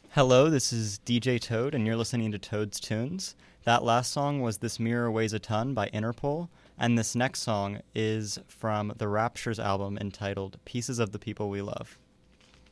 Hello, this is DJ Toad, and you're listening to Toad's Tunes. That last song was This Mirror Weighs a Ton by Interpol, and this next song is from the Raptures album entitled Pieces of the People We Love.